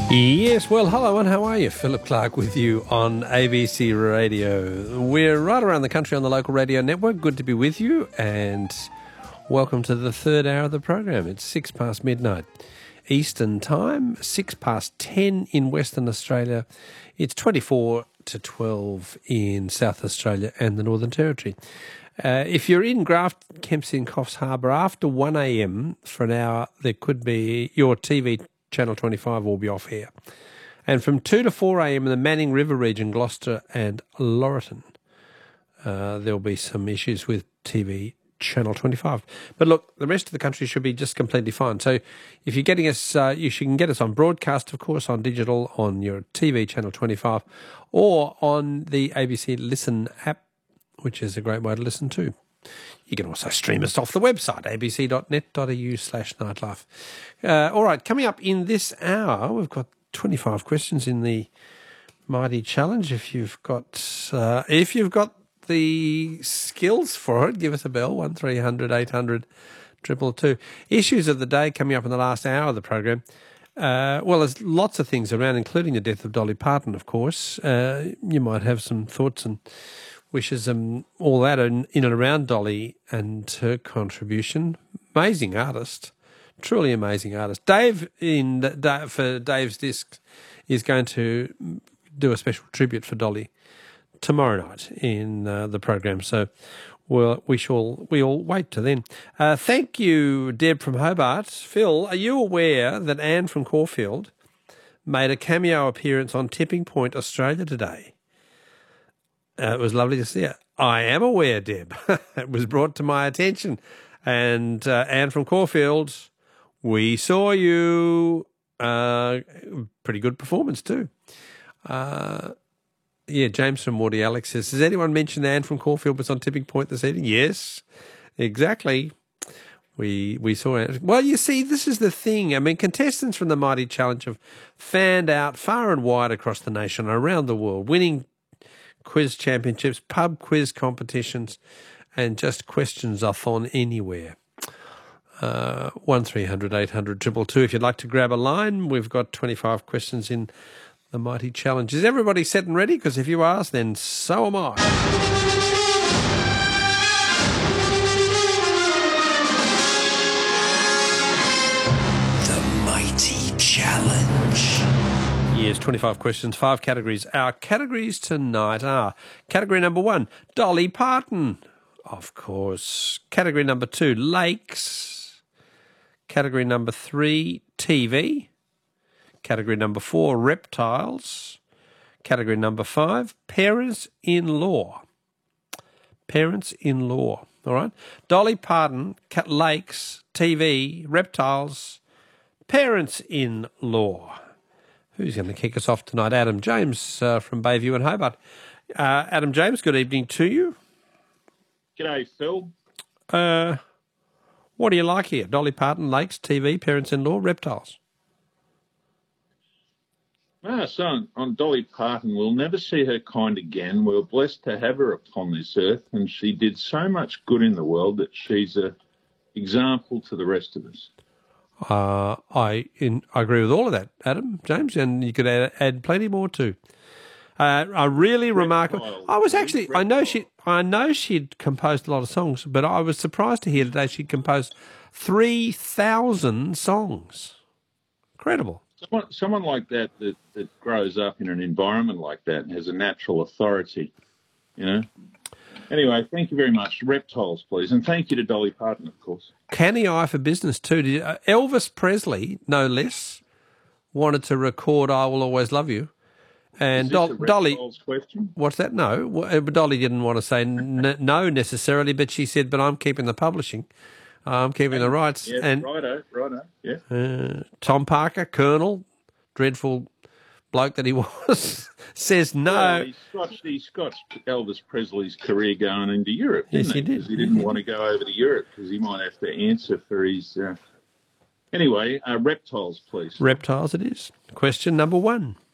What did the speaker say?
Yes, well, hello and how are you? Philip Clark with you on ABC Radio. We're right around the country on the local radio network. Good to be with you and welcome to the third hour of the program. It's 6 past midnight Eastern Time, 6 past 10 in Western Australia. It's 24 to 12 in South Australia and the Northern Territory. If you're in Grafton, Kempsey and Coffs Harbour after 1am for an hour, there could be your TV Channel 25 will be off air. And from 2 to 4am in the Manning River region, Gloucester and Laurelton, there'll be some issues with TV Channel 25. But look, the rest of the country should be just completely fine. So if you're getting us, you can get us on broadcast, of course, on digital, on your TV Channel 25, or on the ABC Listen app, which is a great way to listen to. You can also stream us off the website, abc.net.au/nightlife. All right, coming up in this hour, we've got 25 questions in the Mighty Challenge. If you've got the skills for it, give us a bell, 1300 800 222. Issues of the day coming up in the last hour of the program. Well, there's lots of things around, including the death of Dolly Parton, of course. You might have some thoughts and wishes and all that in and around Dolly and her contribution. Amazing artist, truly amazing artist. Dave for Dave's Discs is going to do a special tribute for Dolly tomorrow night in the program. So we'll wait till then. Thank you, Deb from Hobart. Phil, are you aware that Anne from Caulfield made a cameo appearance on Tipping Point Australia today? It was lovely to see her. I am aware, Deb. It was brought to my attention. And Anne from Caulfield, we saw you. Pretty good performance too. James from Morty Alex says, has anyone mentioned Anne from Caulfield was on Tipping Point this evening? Yes, exactly. We saw Anne. Well, you see, this is the thing. I mean, contestants from the Mighty Challenge have fanned out far and wide across the nation, around the world, winning quiz championships, pub quiz competitions, and just questions-a-thon anywhere. 1300 800 222. If you'd like to grab a line, we've got 25 questions in the Mighty Challenge. Is everybody set and ready? Because if you ask, then so am I. The Mighty Challenge. Yes, 25 questions, 5 categories. Our categories tonight are category number 1, Dolly Parton, of course. Category number 2, lakes. Category number 3, TV. Category number 4, reptiles. Category number 5, parents-in-law. Parents-in-law, all right? Dolly Parton, lakes, TV, reptiles, parents-in-law. Who's going to kick us off tonight? Adam James from Bayview and Hobart. Adam James, good evening to you. G'day, Phil. What do you like here? Dolly Parton, lakes, TV, parents-in-law, reptiles. So on Dolly Parton, we'll never see her kind again. We're blessed to have her upon this earth, and she did so much good in the world that she's an example to the rest of us. I agree with all of that, Adam James, and you could add plenty more too. A really remarkable. I know she'd composed a lot of songs, but I was surprised to hear today she'd composed 3,000 songs. Incredible. Someone like that grows up in an environment like that and has a natural authority, you know. Anyway, thank you very much. Reptiles, please. And thank you to Dolly Parton, of course. Canny eye for business, too. Elvis Presley, no less, wanted to record I Will Always Love You. And Dolly, question? What's that? No. Dolly didn't want to say no necessarily, but she said, but I'm keeping the publishing. I'm keeping the rights. Yeah, and righto, yeah. Tom Parker, Colonel, dreadful bloke that he was, says no. Well, he scotched Elvis Presley's career going into Europe, Yes, he did. Because he didn't want to go over to Europe because he might have to answer for his... Anyway, reptiles, please. Reptiles it is. Question number 1.